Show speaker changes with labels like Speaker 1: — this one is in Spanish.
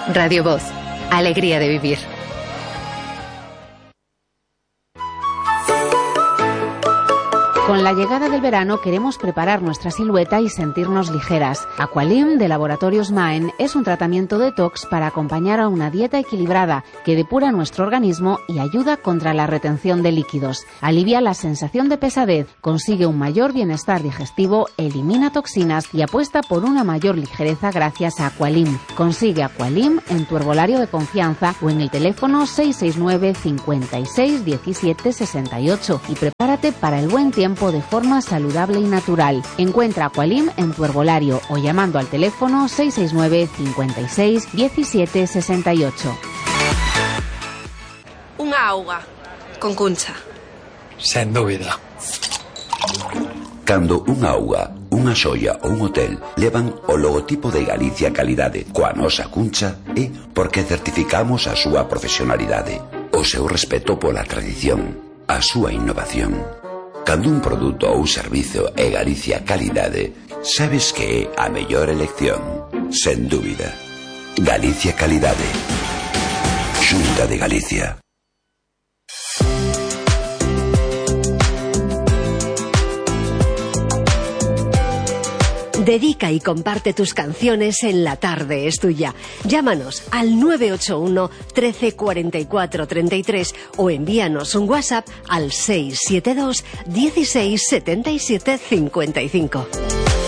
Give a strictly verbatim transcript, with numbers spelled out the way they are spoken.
Speaker 1: Radio Voz. Alegría de vivir.
Speaker 2: Con la llegada del verano queremos preparar nuestra silueta y sentirnos ligeras. Aqualim de Laboratorios Maen es un tratamiento detox para acompañar a una dieta equilibrada que depura nuestro organismo y ayuda contra la retención de líquidos. Alivia la sensación de pesadez, consigue un mayor bienestar digestivo, elimina toxinas y apuesta por una mayor ligereza gracias a Aqualim. Consigue Aqualim en tu herbolario de confianza o en el teléfono seis seis nueve, cincuenta y seis, diecisiete, sesenta y ocho y prepárate para el buen tiempo de forma saludable y natural. Encuentra Aqualim en tu herbolario o llamando al teléfono seis seis nueve, cincuenta y seis, diecisiete, sesenta y ocho.
Speaker 3: Unha auga con Cuncha.
Speaker 4: Sen dúbida.
Speaker 5: Cando unha auga, unha xoia ou un hotel levan o logotipo de Galicia Calidade coa nosa Cuncha é porque certificamos a súa profesionalidade, o seu respeto pola tradición, a súa innovación. Cando un produto ou servizo é Galicia Calidade, sabes que é a mellor elección, sen dúbida. Galicia Calidade. Xunta de Galicia.
Speaker 6: Dedica y comparte tus canciones en La Tarde es Tuya. Llámanos al nueve ocho uno, trece, cuarenta y cuatro, treinta y tres o envíanos un WhatsApp al seis siete dos, dieciséis, setenta y siete, cincuenta y cinco.